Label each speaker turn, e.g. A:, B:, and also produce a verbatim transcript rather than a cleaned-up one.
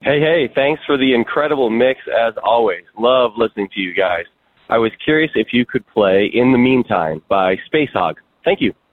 A: Hey, hey, thanks for the incredible mix as always. Love listening to you guys. I was curious if you could play In the Meantime by Space Hog. Thank you.